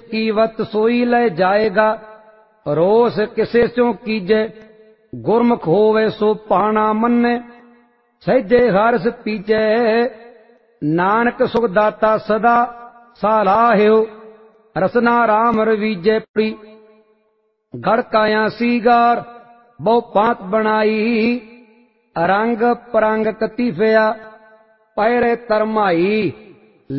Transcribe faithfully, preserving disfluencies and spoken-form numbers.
कीवत सोई ले जाएगा, रोस किसे स्यों कीजे, गुरमुख होवे सो पाना मन्ने, सहजे हर्ष पीछे, नानक सुखदाता सदा सालाह्यो, रसना राम रवीजे पुरी। गड़काया सीगार बहु पांत बनाई, रंग परंग कतीफिया पैरे तरमाई।